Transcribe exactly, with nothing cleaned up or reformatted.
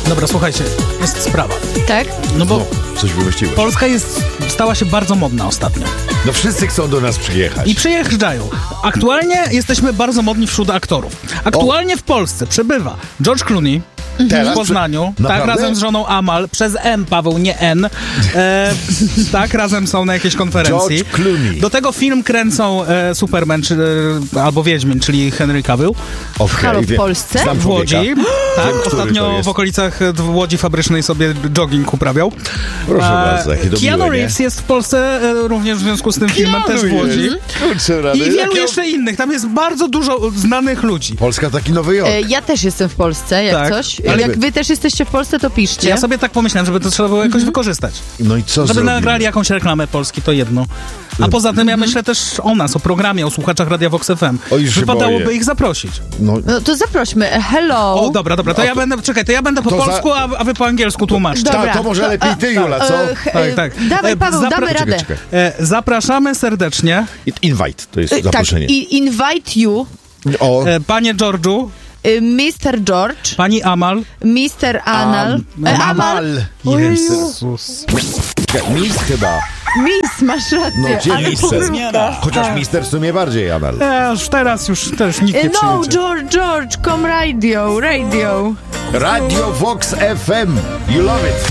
Dobra, słuchajcie, jest sprawa. Tak? No bo No, coś wymyśliłeś. Polska jest, stała się bardzo modna ostatnio. No wszyscy chcą do nas przyjechać. I przyjeżdżają. Aktualnie jesteśmy bardzo modni wśród aktorów. Aktualnie w Polsce przebywa George Clooney Teraz? w Poznaniu. Tak, Naprawdę? razem z żoną Amal. Przez M, Paweł, nie N. E, tak, razem są na jakiejś konferencji. George Clooney. Do tego film kręcą e, Superman, czy, e, albo Wiedźmin, czyli Henry Cavill. Okay, Halo, w wie- Polsce? znam W człowieka. Łodzi. Tak, Który to ostatnio jest? w okolicach e, w Łodzi Fabrycznej sobie jogging uprawiał. Proszę bardzo, jakie to Keanu miłe, nie? Reeves jest w Polsce e, również w związku z tym filmem, też w Łodzi. Kurczę, rady. I wielu Jakie- jeszcze innych. Tam jest bardzo dużo znanych ludzi. Polska taki Nowy Jork. E, ja też jestem w Polsce, jak Tak. coś. Ale Jak wy- wy też jesteście w Polsce, to piszcie. Ja sobie tak pomyślałem, żeby to trzeba było jakoś wykorzystać. No i co Żeby zrobimy? nagrali jakąś reklamę Polski, to jedno. A poza tym ja myślę też o nas, o programie, o słuchaczach Radia Vox F M. O, już się Wypadałoby boję. ich zaprosić. No, No to zaprośmy. E, Hello. O, dobra, dobra, to ja będę, czekaj, to ja będę po To za- polsku, a, a wy po angielsku tłumaczcie. Dobra. ta, to może lepiej ty, Jula, co? E, he- Tak, tak. Dawaj, E, Paweł, zapra- damy czekaj, radę. czekaj. E, zapraszamy serdecznie Invite, to jest E, tak, zaproszenie. i invite you, O, e, panie George'u, e, mister George, pani Amal. mister Anal, Am- e, Amal. Amal, Jezus. Miss chyba. Miss, masz rację. No, gdzie ale mister? pomyłka. Chociaż mister w sumie bardziej, Amal. E, już teraz już też nikt E, nie No, przyjedzie. George, George, come radio, radio. Radio Vox F M. You love it.